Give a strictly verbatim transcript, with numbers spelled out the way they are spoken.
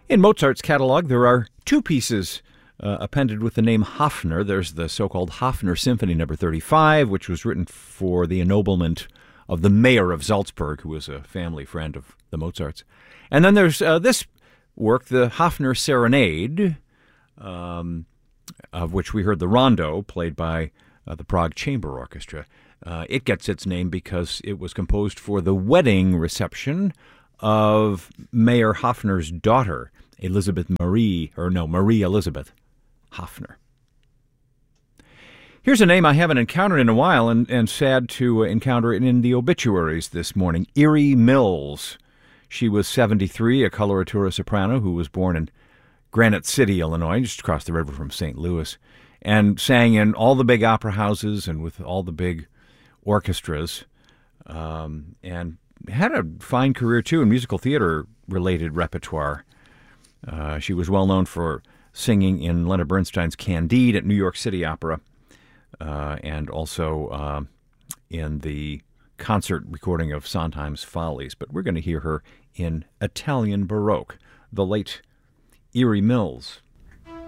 In Mozart's catalog, there are two pieces uh, appended with the name Hafner. There's the so-called Hafner Symphony Number thirty-five, which was written for the ennoblement of the mayor of Salzburg, who was a family friend of the Mozarts. And then there's uh, this work, the Hafner Serenade, um, of which we heard the rondo played by uh, the Prague Chamber Orchestra. Uh, it gets its name because it was composed for the wedding reception of Mayor Hafner's daughter, Elizabeth Marie, or no, Marie Elizabeth Hafner. Here's a name I haven't encountered in a while, and, and sad to encounter it in the obituaries this morning, Erie Mills. She was seventy-three, a coloratura soprano who was born in Granite City, Illinois, just across the river from Saint Louis, and sang in all the big opera houses and with all the big orchestras, um, and had a fine career, too, in musical theater-related repertoire. Uh, she was well known for singing in Leonard Bernstein's Candide at New York City Opera, uh, and also uh, in the concert recording of Sondheim's Follies. But we're going to hear her in Italian Baroque, the late Erie Mills.